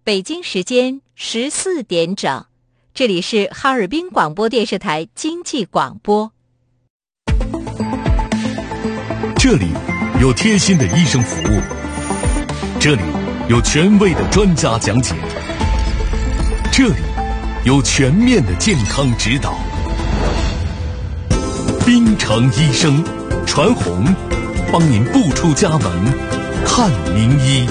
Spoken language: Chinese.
北京时间14点整，这里是哈尔滨广播电视台经济广播。 这里有贴心的医生服务，这里有权威的专家讲解，这里有全面的健康指导。滨城医生传红，帮您不出家门看名医。